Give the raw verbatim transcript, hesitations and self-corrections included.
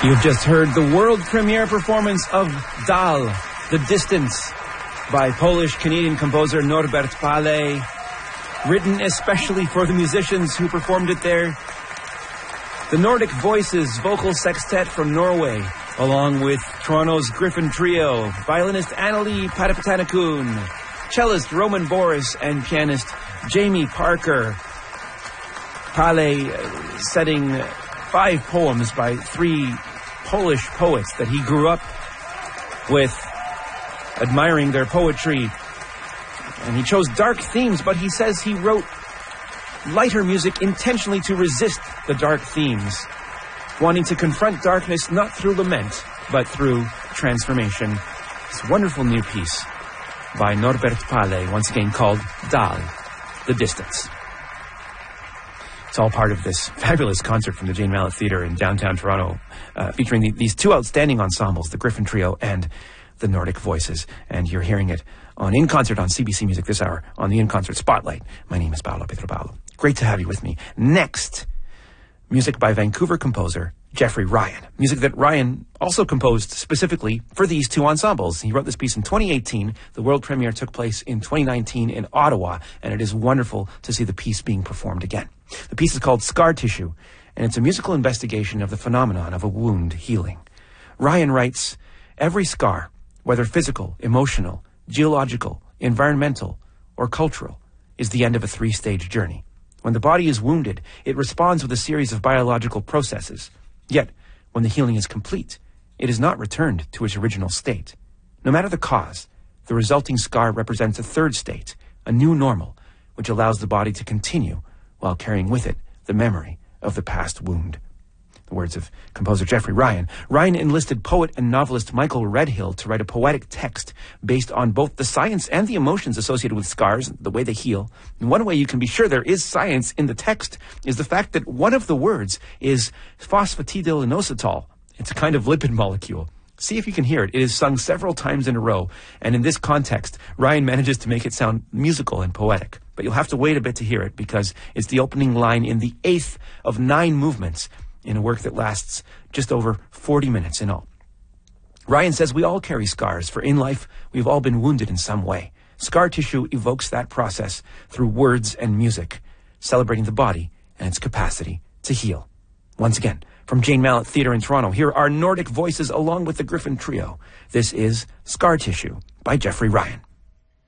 You've just heard the world premiere performance of Dal, The Distance, by Polish-Canadian composer Norbert Paley, written especially for the musicians who performed it there. The Nordic Voices vocal sextet from Norway, along with Toronto's Griffin Trio, violinist Annalie Patapatanakun, cellist Roman Boris, and pianist Jamie Parker. Paley uh, setting five poems by three Polish poets that he grew up with, admiring their poetry. And he chose dark themes, but he says he wrote lighter music intentionally to resist the dark themes, wanting to confront darkness not through lament, but through transformation. This wonderful new piece by Norbert Paley, once again called Dal, The Distance. It's all part of this fabulous concert from the Jane Mallett Theatre in downtown Toronto, uh, featuring the, these two outstanding ensembles, the Griffin Trio and the Nordic Voices. And you're hearing it on In Concert on C B C Music this hour on the In Concert Spotlight. My name is Paolo Pietropaolo. Great to have you with me. Next, music by Vancouver composer Jeffrey Ryan. Music that Ryan also composed specifically for these two ensembles. He wrote this piece in twenty eighteen. The world premiere took place in twenty nineteen in Ottawa, and it is wonderful to see the piece being performed again. The piece is called Scar Tissue, and it's a musical investigation of the phenomenon of a wound healing. Ryan writes, "Every scar, whether physical, emotional, geological, environmental, or cultural, is the end of a three-stage journey. When the body is wounded, it responds with a series of biological processes. Yet, when the healing is complete, it is not returned to its original state. No matter the cause, the resulting scar represents a third state, a new normal, which allows the body to continue while carrying with it the memory of the past wound." The words of composer Jeffrey Ryan. Ryan enlisted poet and novelist Michael Redhill to write a poetic text based on both the science and the emotions associated with scars, the way they heal. And one way you can be sure there is science in the text is the fact that one of the words is phosphatidylinositol. It's a kind of lipid molecule. See if you can hear it. It is sung several times in a row, and in this context, Ryan manages to make it sound musical and poetic. But you'll have to wait a bit to hear it, because it's the opening line in the eighth of nine movements in a work that lasts just over forty minutes in all. Ryan says we all carry scars, for in life we've all been wounded in some way. Scar tissue evokes that process through words and music, celebrating the body and its capacity to heal. Once again, from Jane Mallett Theatre in Toronto, here are Nordic Voices along with the Griffin Trio. This is Scar Tissue by Jeffrey Ryan.